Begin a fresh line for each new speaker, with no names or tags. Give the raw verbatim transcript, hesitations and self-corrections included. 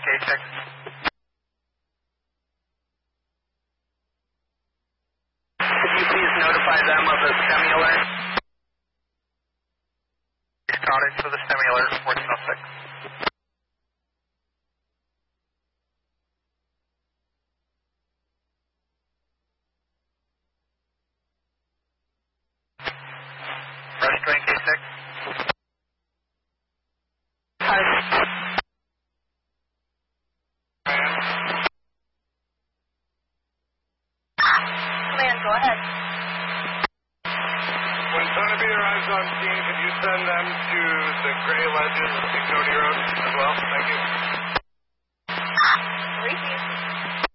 K six. Could you please notify them of the STEMI alert? Scouting for the STEMI alert, fourteen oh six. Frustrating K six. Hi.
Command, go ahead.
When Tony B arrives on scene, can you send them to the Gray Legends and Cody Road as well? Thank you.